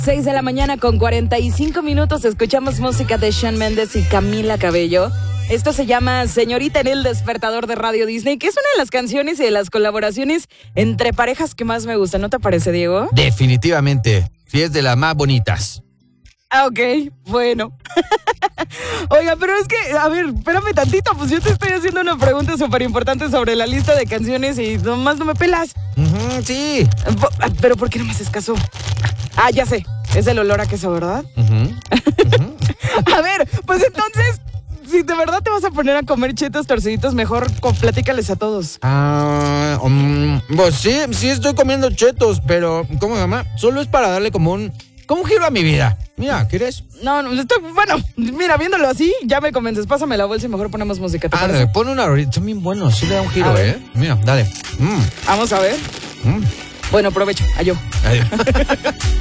6 de la mañana con 45 minutos. Escuchamos música de Shawn Mendes y Camila Cabello. Esto se llama Señorita en el Despertador de Radio Disney, que es una de las canciones y de las colaboraciones entre parejas que más me gustan. ¿No te parece, Diego? Definitivamente. Sí, es de las más bonitas. Ah, ok, bueno. Oiga, pero es que, a ver, espérame tantito, pues yo te estoy haciendo una pregunta súper importante sobre la lista de canciones y nomás no me pelas. Sí. Pero ¿por qué no me haces caso? Ah, ya sé, es el olor a queso, ¿verdad? A ver, pues entonces, si de verdad te vas a poner a comer chetos torciditos, mejor platícales a todos. Pues sí estoy comiendo chetos, pero, ¿cómo se llama? Solo es para darle como un giro a mi vida. Mira, ¿quieres? No, bueno, mira, viéndolo así, ya me convences. Pásame la bolsa y mejor ponemos música, ¿te parece? Pon una ahorita, son bien buenos, sí le da un giro, Mira, dale. Vamos a ver. Bueno, provecho, adiós. Adiós.